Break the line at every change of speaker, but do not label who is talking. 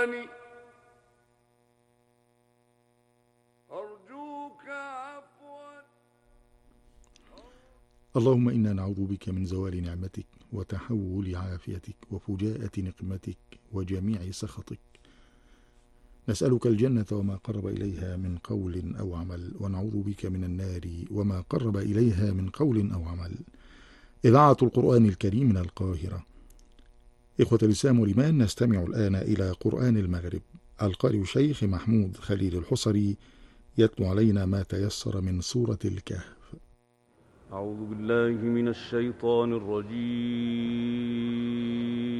الأوان أرجوك عفوا.
اللهم إنا نعوذ بك من زوال نعمتك وتحول عافيتك وفجاءة نقمتك وجميع سخطك. نسألك الجنة وما قرب إليها من قول أو عمل، ونعوذ بك من النار وما قرب إليها من قول أو عمل. إذاعة القرآن الكريم من القاهرة. إخوة الإسلام والإيمان، نستمع الآن إلى قرآن المغرب. القارئ الشيخ محمود خليل الحصري يتلو علينا ما تيسر من سورة الكهف.
أعوذ بالله من الشيطان الرجيم.